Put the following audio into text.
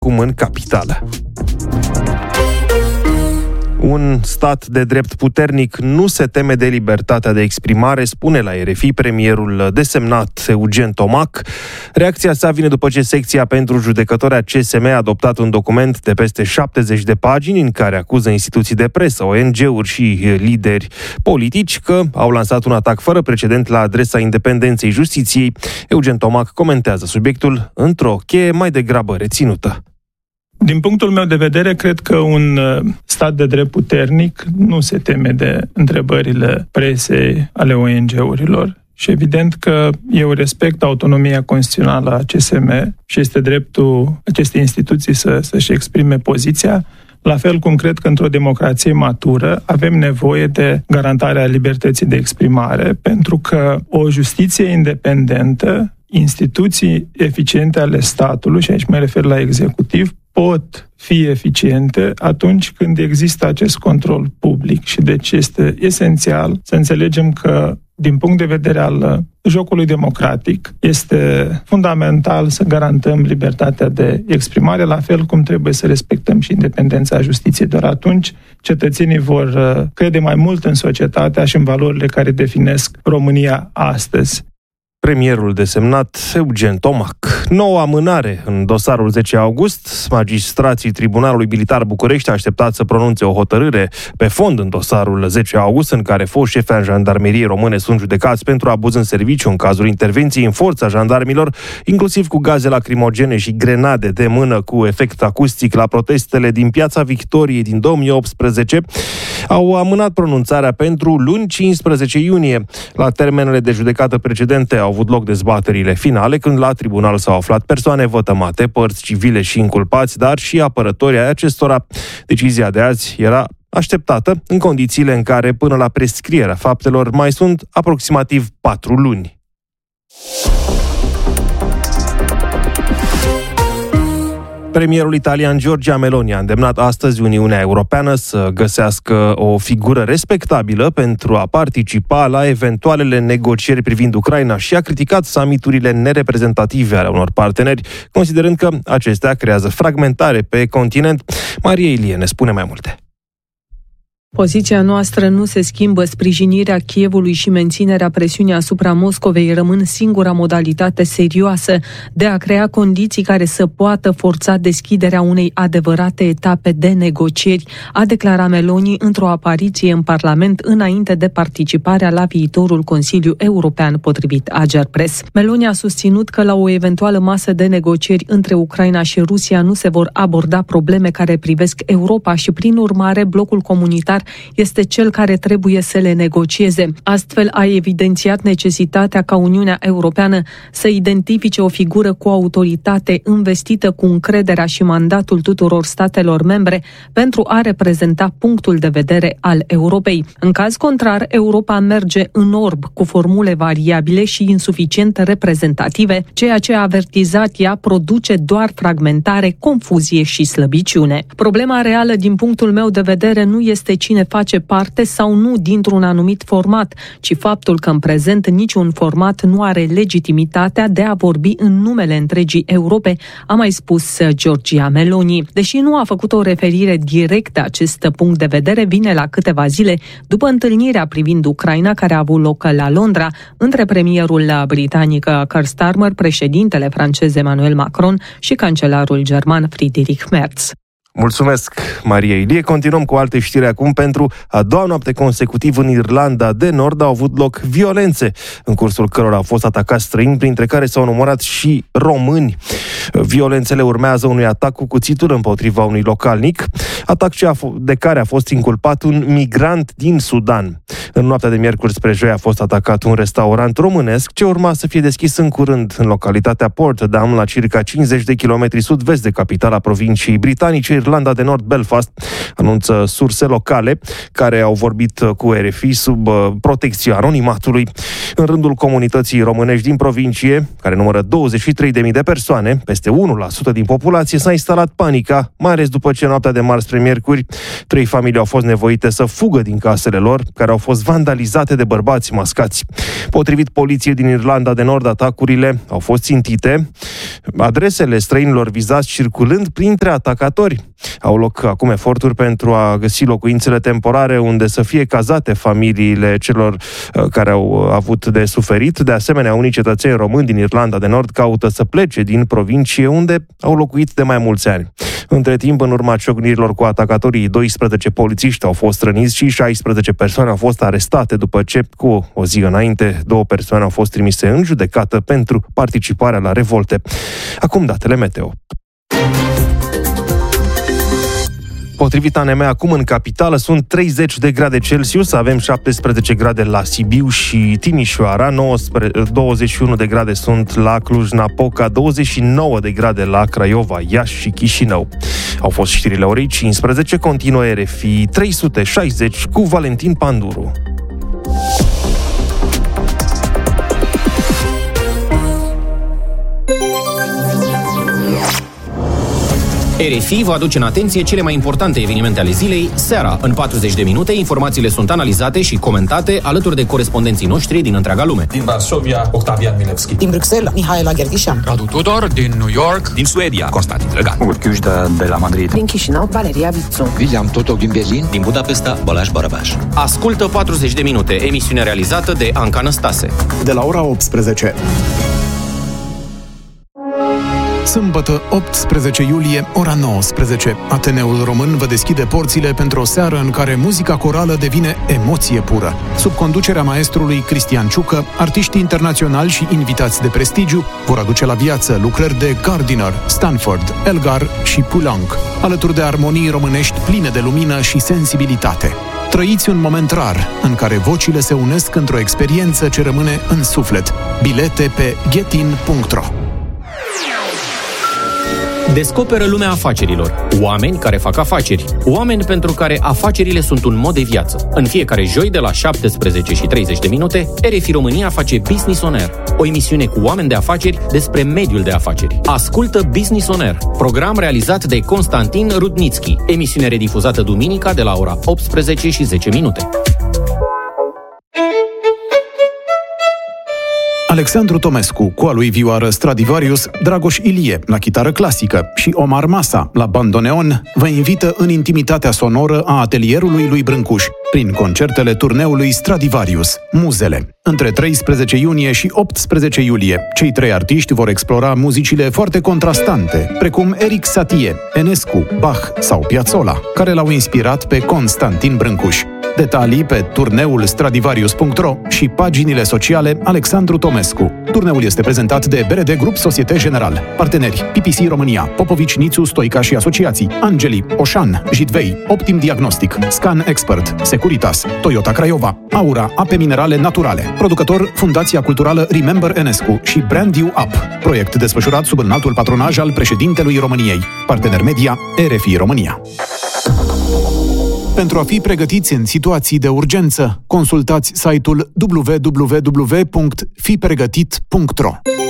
cum în capitală. Un stat de drept puternic nu se teme de libertatea de exprimare, spune la RFI premierul desemnat Eugen Tomac. Reacția sa vine după ce secția pentru judecători a CSM a adoptat un document de peste 70 de pagini în care acuză instituții de presă, ONG-uri și lideri politici că au lansat un atac fără precedent la adresa independenței justiției. Eugen Tomac comentează subiectul într-o cheie mai degrabă reținută. Din punctul meu de vedere, cred că un stat de drept puternic nu se teme de întrebările presei ale ONG-urilor. Și evident că eu respect autonomia constituțională a CSM și este dreptul acestei instituții să-și exprime poziția, la fel cum cred că într-o democrație matură avem nevoie de garantarea libertății de exprimare, pentru că o justiție independentă, instituții eficiente ale statului, și aici mă refer la executiv, pot fi eficiente atunci când există acest control public. Și deci este esențial să înțelegem că, din punct de vedere al jocului democratic, este fundamental să garantăm libertatea de exprimare, la fel cum trebuie să respectăm și independența justiției. Doar atunci cetățenii vor crede mai mult în societatea și în valorile care definesc România astăzi. Premierul desemnat Eugen Tomac. Nouă amânare în dosarul 10 august. Magistrații Tribunalului Militar București așteptat să pronunțe o hotărâre pe fond în dosarul 10 august, în care foști șefi ai Jandarmeriei Române sunt judecați pentru abuz în serviciu în cazul intervenției în forța jandarmilor, inclusiv cu gaze lacrimogene și grenade de mână cu efect acustic la protestele din Piața Victoriei din 2018. Au amânat pronunțarea pentru luni 15 iunie. La termenele de judecată precedente au avut loc dezbaterile finale, când la tribunal s-au aflat persoane vătămate, părți civile și inculpați, dar și apărătorii ai acestora. Decizia de azi era așteptată în condițiile în care, până la prescrierea faptelor, mai sunt aproximativ 4 luni. Premierul italian Giorgia Meloni a îndemnat astăzi Uniunea Europeană să găsească o figură respectabilă pentru a participa la eventualele negocieri privind Ucraina și a criticat summiturile nereprezentative ale unor parteneri, considerând că acestea creează fragmentare pe continent. Maria Ilie ne spune mai multe. Poziția noastră nu se schimbă, sprijinirea Kievului și menținerea presiunii asupra Moscovei rămân singura modalitate serioasă de a crea condiții care să poată forța deschiderea unei adevărate etape de negocieri, a declarat Meloni într-o apariție în Parlament înainte de participarea la viitorul Consiliu European, potrivit Agerpres. Meloni a susținut că la o eventuală masă de negocieri între Ucraina și Rusia nu se vor aborda probleme care privesc Europa și, prin urmare, blocul comunitar este cel care trebuie să le negocieze. Astfel a evidențiat necesitatea ca Uniunea Europeană să identifice o figură cu autoritate investită cu încrederea și mandatul tuturor statelor membre pentru a reprezenta punctul de vedere al Europei. În caz contrar, Europa merge în orb cu formule variabile și insuficient reprezentative, ceea ce a avertizat ea produce doar fragmentare, confuzie și slăbiciune. Problema reală din punctul meu de vedere nu este cine face parte sau nu dintr-un anumit format, ci faptul că în prezent niciun format nu are legitimitatea de a vorbi în numele întregii Europe, a mai spus Giorgia Meloni. Deși nu a făcut o referire directă, acest punct de vedere vine la câteva zile după întâlnirea privind Ucraina care a avut loc la Londra între premierul britanic Keir Starmer, președintele francez Emmanuel Macron și cancelarul german Friedrich Merz. Mulțumesc, Maria Ilie. Continuăm cu alte știri acum. Pentru a doua noapte consecutiv în Irlanda de Nord au avut loc violențe, în cursul cărora au fost atacați străini, printre care s-au numărat și români. Violențele urmează unui atac cu cuțitul împotriva unui localnic, atac de care a fost inculpat un migrant din Sudan. În noaptea de miercuri spre joi a fost atacat un restaurant românesc ce urma să fie deschis în curând în localitatea Portadown, la circa 50 de kilometri sud-vest de capitala provinciei britanice Irlanda de Nord, Belfast, anunță surse locale care au vorbit cu RFI sub protecția anonimatului. În rândul comunității românești din provincie, care numără 23.000 de persoane, peste 1% din populație, s-a instalat panica, mai ales după ce noaptea de marți spre miercuri, 3 familii au fost nevoite să fugă din casele lor, care au fost vandalizate de bărbați mascați. Potrivit poliției din Irlanda de Nord, atacurile au fost țintite, adresele străinilor vizați circulând printre atacatori. Au loc acum eforturi pentru a găsi locuințele temporare unde să fie cazate familiile celor care au avut de suferit. De asemenea, unii cetățeni români din Irlanda de Nord caută să plece din provincie unde au locuit de mai mulți ani. Între timp, în urma ciocnirilor cu atacatorii, 12 polițiști au fost răniți și 16 persoane au fost arestate după ce, cu o zi înainte, 2 persoane au fost trimise în judecată pentru participarea la revolte. Acum datele meteo. Potrivit ANM, acum în capitală sunt 30 de grade Celsius, avem 17 grade la Sibiu și Timișoara, 21 de grade sunt la Cluj-Napoca, 29 de grade la Craiova, Iași și Chișinău. Au fost știrile orei 15, continuă RFI 360 cu Valentin Panduru. RFI vă aduce în atenție cele mai importante evenimente ale zilei, seara. În 40 de minute, informațiile sunt analizate și comentate alături de corespondenții noștri din întreaga lume. Din Varsovia, Octavian Milevski. Din Bruxelles, Mihaela Gherghișan. Radu Tudor, din New York. Din Suedia, Constantin Drăgan. Urchiușda de la Madrid. Din Chișinău, Valeria Vițu. William Totoc din Berlin. Din Budapesta, Balázs Barabás. Ascultă 40 de minute, emisiune realizată de Anca Năstase. De la ora 18. Sâmbătă, 18 iulie, ora 19. Ateneul Român vă deschide porțile pentru o seară în care muzica corală devine emoție pură. Sub conducerea maestrului Cristian Ciucă, artiștii internaționali și invitați de prestigiu vor aduce la viață lucrări de Gardiner, Stanford, Elgar și Poulenc, alături de armonii românești pline de lumină și sensibilitate. Trăiți un moment rar în care vocile se unesc într-o experiență ce rămâne în suflet. Bilete pe getin.ro. Descoperă lumea afacerilor. Oameni care fac afaceri. Oameni pentru care afacerile sunt un mod de viață. În fiecare joi de la 17 și 30 de minute, RFI România face Business on Air, o emisiune cu oameni de afaceri despre mediul de afaceri. Ascultă Business on Air, program realizat de Constantin Rudnitski, emisiune redifuzată duminica de la ora 18 și 10 minute. Alexandru Tomescu, cu a lui vioară Stradivarius, Dragoș Ilie, la chitară clasică, și Omar Masa, la bandoneon, vă invită în intimitatea sonoră a atelierului lui Brâncuș, prin concertele turneului Stradivarius, Muzele. Între 13 iunie și 18 iulie, cei 3 artiști vor explora muzicile foarte contrastante, precum Eric Satie, Enescu, Bach sau Piazzolla, care l-au inspirat pe Constantin Brâncuș. Detalii pe turneul Stradivarius.ro și paginile sociale Alexandru Tomescu. Turneul este prezentat de BRD Grup Societe General. Parteneri: PPC România, Popovici, Nițu, Stoica și Asociații, Angeli, Oșan, Jitvei, Optim Diagnostic, Scan Expert, Securitas, Toyota Craiova, Aura, Ape Minerale Naturale. Producător: Fundația Culturală Remember Enescu și Brand You Up. Proiect desfășurat sub înaltul patronaj al președintelui României. Partener media RFI România. Pentru a fi pregătiți în situații de urgență, consultați site-ul www.fipregătit.ro.